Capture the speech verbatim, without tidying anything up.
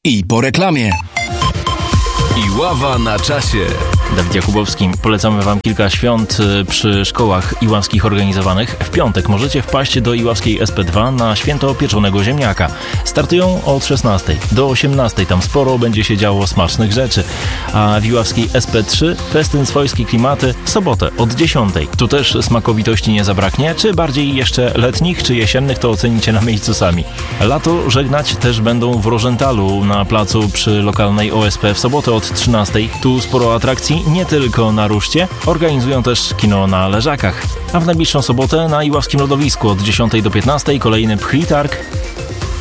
I po reklamie. Iława na czasie. Dawid Jakubowski. Polecamy Wam kilka świąt przy szkołach iławskich organizowanych. W piątek możecie wpaść do Iławskiej S P dwa na święto pieczonego ziemniaka. Startują od szesnastej do osiemnastej. Tam sporo będzie się działo smacznych rzeczy. A w Iławskiej S P trzy festyn swojskie klimaty w sobotę od dziesiątej. Tu też smakowitości nie zabraknie. Czy bardziej jeszcze letnich, czy jesiennych, to ocenicie na miejscu sami. Lato żegnać też będą w Rożentalu na placu przy lokalnej O S P w sobotę od trzynastej. Tu sporo atrakcji, nie tylko na ruszcie. Organizują też kino na leżakach. A w najbliższą sobotę na Iławskim Lodowisku od dziesiątej do piętnastej kolejny pchli targ